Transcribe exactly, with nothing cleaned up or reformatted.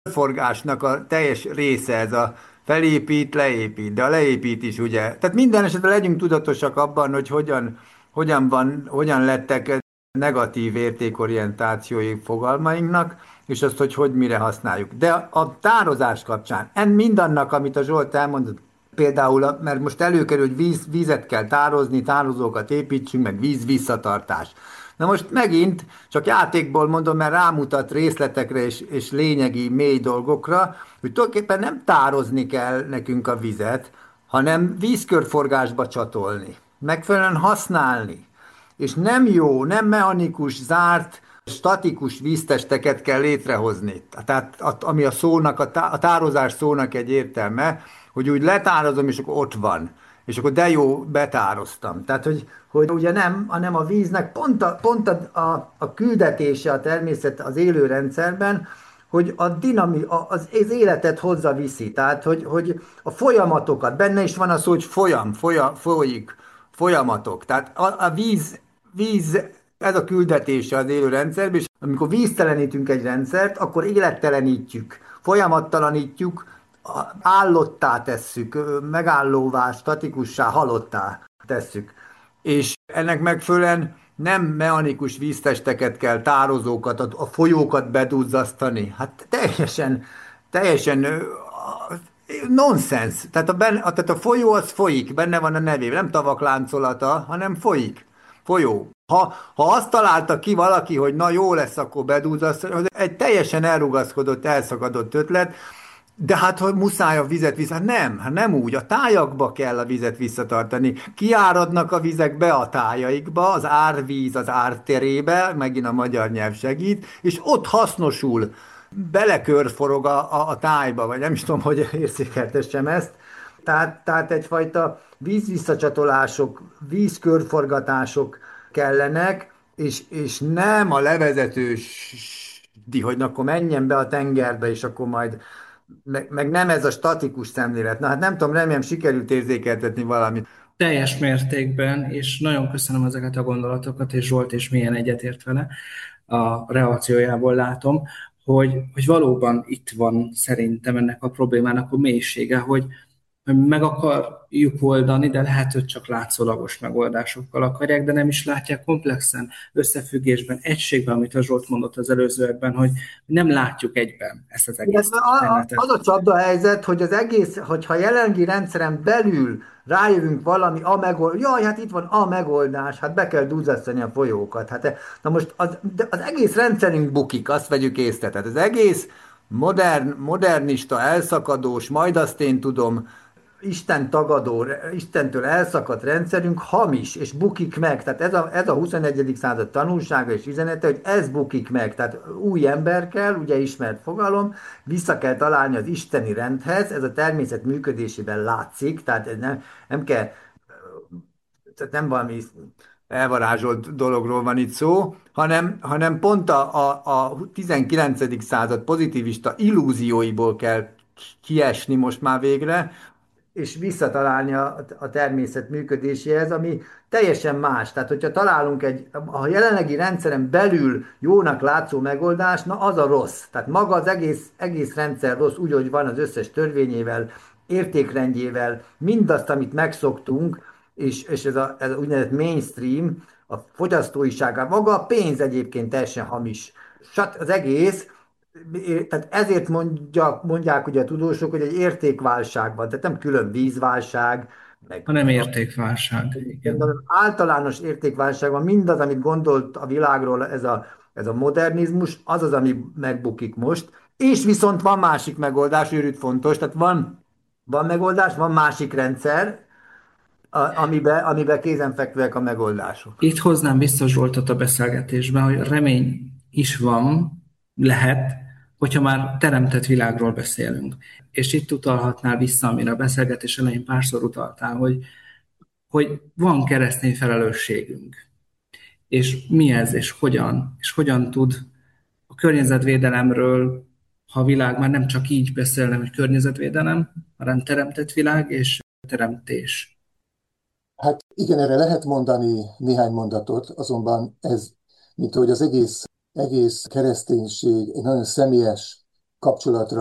forgásnak a teljes része ez a felépít, leépít, de a leépít is ugye. Tehát minden esetre legyünk tudatosak abban, hogy hogyan, hogyan van, hogyan lettek negatív értékorientációi fogalmainknak, és azt, hogy hogy mire használjuk. De a tározás kapcsán, en mindannak, amit a Zsolt elmondott, például, a- mert most előkerül, hogy víz, vízet kell tározni, tározókat építsünk, meg víz visszatartás. Na most megint csak játékból mondom, mert rámutat részletekre és, és lényegi, mély dolgokra, hogy tulajdonképpen nem tározni kell nekünk a vizet, hanem vízkörforgásba csatolni, megfelelően használni. És nem jó, nem mechanikus, zárt, statikus víztesteket kell létrehozni. Tehát ami a szónak, a, tá- a tározás szónak egy értelme, hogy úgy letározom, és akkor ott van. És akkor de jó, betároztam. Tehát, hogy, hogy ugye nem, hanem a víznek pont a, pont a, a, a küldetése a természet az élő rendszerben, hogy a dinami, a- az, az életet hozza viszi. Tehát, hogy, hogy a folyamatokat, benne is van az, hogy folyam, folya, folyik, folyamatok. Tehát a, a víz, víz, ez a küldetése az élő rendszerben, és amikor víztelenítünk egy rendszert, akkor élettelenítjük, folyamattalanítjuk, állottá tesszük, megállóvá, statikussá, halottá tesszük. És ennek megfelelően nem mechanikus víztesteket kell, tározókat, a, a folyókat bedúzzasztani. Hát teljesen, teljesen ö, a- nonsens. Tehát a, ben, a, tehát a folyó az folyik, benne van a nevében, nem tavak láncolata, hanem folyik. Folyó. Ha, ha azt találta ki valaki, hogy na jó lesz, akkor bedúzzasztani, az egy teljesen elrugaszkodott, elszakadott ötlet, de hát, hogy muszáj a vizet vissza, nem, hát nem úgy, a tájakba kell a vizet visszatartani. Kiáradnak a vizek be a tájaikba, az árvíz az árterébe, megint a magyar nyelv segít, és ott hasznosul, belekörforog a, a, a tájba, vagy nem is tudom, hogy érzékeltessem ezt. Tehát, tehát egyfajta vízvisszacsatolások, vízkörforgatások kellenek, és, és nem a levezetős, hogy na, akkor menjen be a tengerbe, és akkor majd meg, meg nem ez a statikus szemlélet. Na hát nem tudom, remélem sikerült érzékeltetni valamit. Teljes mértékben, és nagyon köszönöm ezeket a gondolatokat, és Zsolt is milyen egyetért vele, a reakciójából látom, hogy, hogy valóban itt van szerintem ennek a problémának a mélysége, hogy meg akarjuk oldani, de lehet, hogy csak látszólagos megoldásokkal akarják, de nem is látják komplexen, összefüggésben, egységben, amit a Zsolt mondott az előzőekben, hogy nem látjuk egyben ezt az egész Illetve a- a- történetet. az a csapda helyzet, hogy az egész, hogyha jelenlegi rendszeren belül rájövünk valami, a megoldás, jaj, hát itt van a megoldás, hát be kell duzzasztani a folyókat. Hát, e- na most az, de az egész rendszerünk bukik, azt vegyük észre. Tehát az egész modern, modernista, elszakadós, majd azt én tudom, Isten tagadó, Istentől elszakadt rendszerünk hamis, és bukik meg. Tehát ez a, ez a huszonegyedik század tanulsága és üzenete, hogy ez bukik meg. Tehát új ember kell, ugye ismert fogalom, vissza kell találni az isteni rendhez, ez a természet működésében látszik, tehát ez nem, nem kell, tehát nem valami elvarázsolt dologról van itt szó, hanem, hanem pont a, a, a tizenkilencedik század pozitivista illúzióiból kell kiesni most már végre, és visszatalálni a, a természet működéséhez, ami teljesen más. Tehát, hogyha találunk egy, a jelenlegi rendszeren belül jónak látszó megoldást, na az a rossz. Tehát maga az egész, egész rendszer rossz, úgy, hogy van az összes törvényével, értékrendjével, mindazt, amit megszoktunk, és, és ez, a, ez a úgynevezett mainstream, a fogyasztóiságá, maga a pénz egyébként teljesen hamis. Sat, az egész, tehát ezért mondja, mondják ugye a tudósok, hogy egy értékválság van, tehát nem külön vízválság, meg, Ha nem meg a, értékválság, igen. hanem általános értékválság van, mindaz, amit gondolt a világról ez a, ez a modernizmus, az az, ami megbukik most, és viszont van másik megoldás, őrült fontos, tehát van, van megoldás, van másik rendszer, a, amiben, amiben kézenfekvőek a megoldások. Itt hoznám vissza Zsoltot a beszélgetésbe, hogy remény is van, lehet, hogyha már teremtett világról beszélünk. És itt utalhatnál vissza, amire a beszélgetés elején párszor utaltál, hogy, hogy van keresztény felelősségünk. És mi ez, és hogyan, és hogyan tud a környezetvédelemről, ha a világ már nem csak így beszélne, hogy környezetvédelem, hanem teremtett világ és teremtés. Hát igen, erre lehet mondani néhány mondatot, azonban ez, mint ahogy az egész, egész kereszténység egy nagyon személyes kapcsolatra